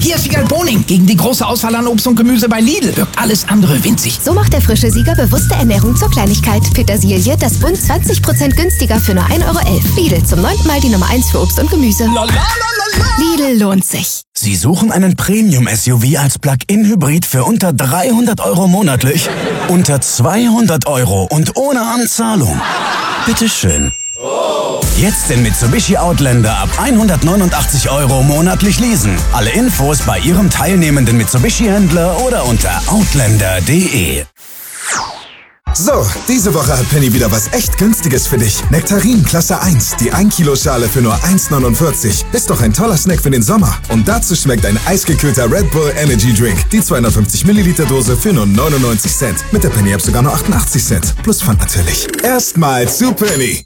Hier ist Sieger Boning. Gegen die große Auswahl an Obst und Gemüse bei Lidl wirkt alles andere winzig. So macht der frische Sieger bewusste Ernährung zur Kleinigkeit. Petersilie, das Bund 20% günstiger für nur 1,11 €. Lidl, zum 9. Mal die Nummer 1 für Obst und Gemüse. Lidl lohnt sich. Sie suchen einen Premium-SUV als Plug-in-Hybrid für unter 300 € monatlich? Unter 200 € und ohne Anzahlung? Bitteschön. Jetzt den Mitsubishi Outlander ab 189 € monatlich leasen. Alle Infos bei Ihrem teilnehmenden Mitsubishi-Händler oder unter outlander.de. So, diese Woche hat Penny wieder was echt Günstiges für dich. Nektarin Klasse 1, die 1 Kilo Schale für nur 1,49. Ist doch ein toller Snack für den Sommer. Und dazu schmeckt ein eisgekühlter Red Bull Energy Drink. Die 250 Milliliter Dose für nur 99 Cent. Mit der Penny App sogar nur 88 Cent. Plus Pfand natürlich. Erstmal zu Penny.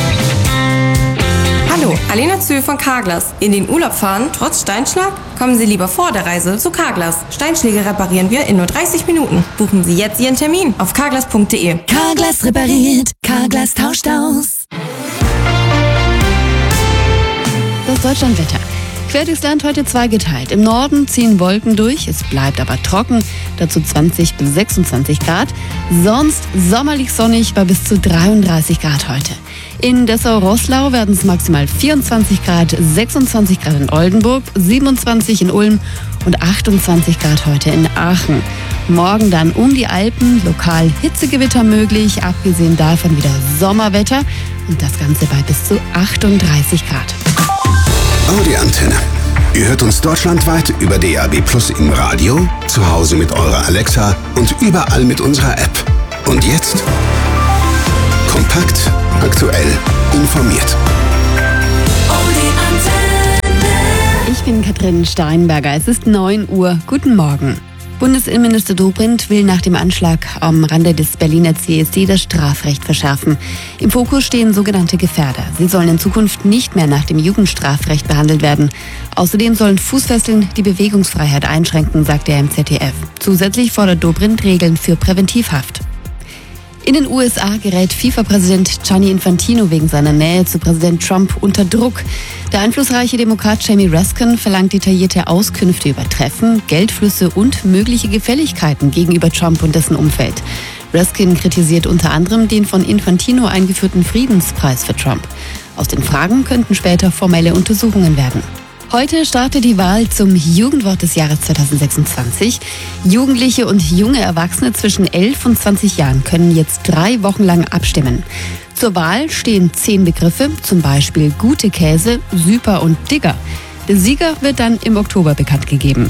Hallo, Alena Zühl von Carglass. In den Urlaub fahren, trotz Steinschlag? Kommen Sie lieber vor der Reise zu Carglass. Steinschläge reparieren wir in nur 30 Minuten. Buchen Sie jetzt Ihren Termin auf carglass.de. Carglass repariert, Carglass tauscht aus. Das Deutschlandwetter. Quer durchs Land heute zweigeteilt. Im Norden ziehen Wolken durch, es bleibt aber trocken, dazu 20 bis 26 Grad. Sonst sommerlich sonnig bei bis zu 33 Grad heute. In Dessau-Roßlau werden es maximal 24 Grad, 26 Grad in Oldenburg, 27 in Ulm und 28 Grad heute in Aachen. Morgen dann um die Alpen, lokal Hitzegewitter möglich, abgesehen davon wieder Sommerwetter und das Ganze bei bis zu 38 Grad. Audi Antenne. Ihr hört uns deutschlandweit über DAB+ im Radio, zu Hause mit eurer Alexa und überall mit unserer App. Und jetzt kompakt, aktuell, informiert. Ich bin Katrin Steinberger. Es ist 9 Uhr. Guten Morgen. Bundesinnenminister Dobrindt will nach dem Anschlag am Rande des Berliner CSD das Strafrecht verschärfen. Im Fokus stehen sogenannte Gefährder. Sie sollen in Zukunft nicht mehr nach dem Jugendstrafrecht behandelt werden. Außerdem sollen Fußfesseln die Bewegungsfreiheit einschränken, sagt er im ZDF. Zusätzlich fordert Dobrindt Regeln für Präventivhaft. In den USA gerät FIFA-Präsident Gianni Infantino wegen seiner Nähe zu Präsident Trump unter Druck. Der einflussreiche Demokrat Jamie Raskin verlangt detaillierte Auskünfte über Treffen, Geldflüsse und mögliche Gefälligkeiten gegenüber Trump und dessen Umfeld. Raskin kritisiert unter anderem den von Infantino eingeführten Friedenspreis für Trump. Aus den Fragen könnten später formelle Untersuchungen werden. Heute startet die Wahl zum Jugendwort des Jahres 2026. Jugendliche und junge Erwachsene zwischen 11 und 20 Jahren können jetzt 3 Wochen lang abstimmen. Zur Wahl stehen 10 Begriffe, zum Beispiel gute Käse, super und Digger. Der Sieger wird dann im Oktober bekannt gegeben.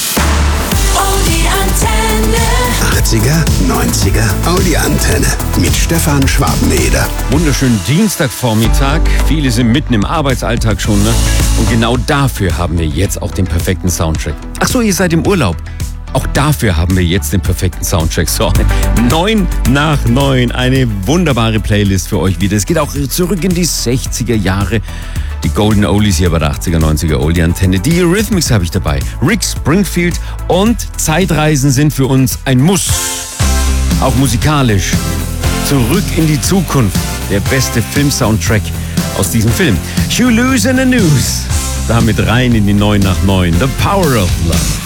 80er, 90er, Audi Antenne mit Stefan Schwabeneder. Wunderschönen Dienstagvormittag. Viele sind mitten im Arbeitsalltag schon, ne? Und genau dafür haben wir jetzt auch den perfekten Soundtrack. Ach so, ihr seid im Urlaub. Auch dafür haben wir jetzt den perfekten Soundtrack. So, 9 nach 9, eine wunderbare Playlist für euch wieder. Es geht auch zurück in die 60er Jahre. Die Golden Oldies hier bei der 80er, 90er Oldie Antenne. Die Eurythmics habe ich dabei. Rick Springfield und Zeitreisen sind für uns ein Muss. Auch musikalisch. Zurück in die Zukunft. Der beste Film-Soundtrack aus diesem Film. You Lose in the News. Damit rein in die 9 nach 9. The Power of Love.